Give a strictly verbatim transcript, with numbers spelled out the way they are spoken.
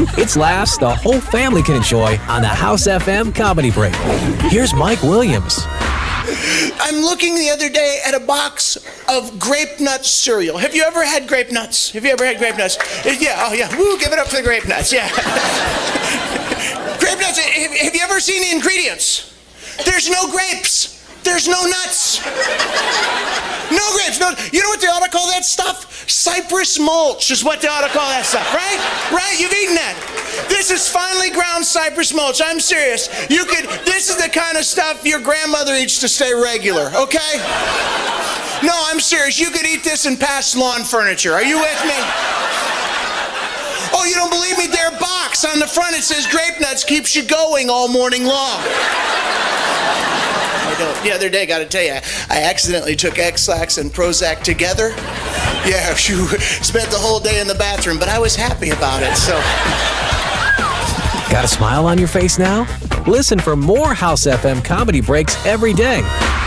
It's laughs the whole family can enjoy on the House F M Comedy Break. Here's Mike Williams. I'm looking the other day at a box of grape nut cereal. Have you ever had grape nuts? Have you ever had grape nuts? Yeah, oh yeah, woo, give it up for the grape nuts, yeah. Grape nuts, have, have you ever seen the ingredients? There's no grapes. There's no nuts. No grapes. No. You know what they ought to call that stuff? Cypress mulch is what they ought to call that stuff, right? Right? You've eaten that. This is finely ground cypress mulch. I'm serious. You could. This is the kind of stuff your grandmother eats to stay regular. Okay? No, I'm serious. You could eat this and pass lawn furniture. Are you with me? Oh, you don't believe me? Their box on the front, it says grape nuts keeps you going all morning long. I don't. The other day, got to tell you, I accidentally took X-Lax and Prozac together. Yeah, phew, spent the whole day in the bathroom, but I was happy about it, so. Got a smile on your face now? Listen for more House F M Comedy Breaks every day